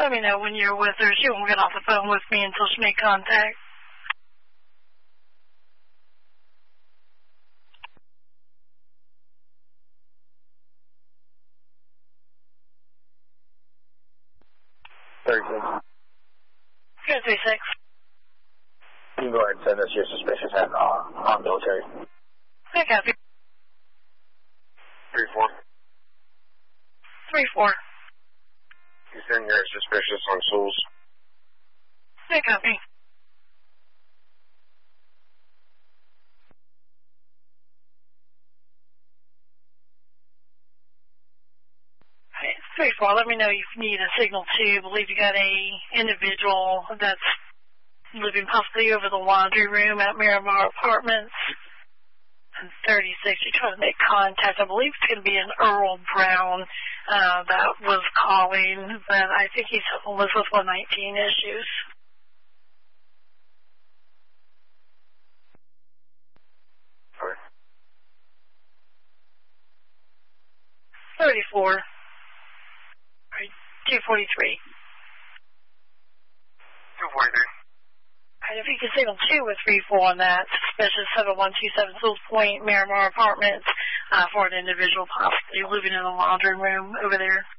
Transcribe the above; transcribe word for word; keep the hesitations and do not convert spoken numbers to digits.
Let me know when you're with her. She won't get off the phone with me until she makes contact. thirty-six. Good, three six. You can go ahead and send us your suspicious at uh, on military. I copy. three four. three four. You send your suspicious on Souls. I copy. three four, let me know if you need a signal two. I believe you got a individual that's living possibly over the laundry room at Miramar Apartments. And thirty-six, you're trying to make contact. I believe it's going to be an Earl Brown uh, that was calling, but I think he's homeless with one nineteen issues. Okay. thirty-four. two forty-three. two forty-three. And if you can signal two with three four on that, suspicious seven one two seven Souls Point, Miramar Apartments, uh, for an individual possibly living in the laundry room over there.